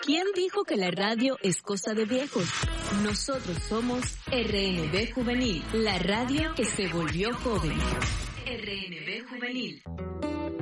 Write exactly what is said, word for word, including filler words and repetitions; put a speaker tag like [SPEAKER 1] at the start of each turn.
[SPEAKER 1] ¿Quién dijo que la radio es cosa de viejos? Nosotros somos R N B Juvenil, la radio que se volvió joven. R N B Juvenil.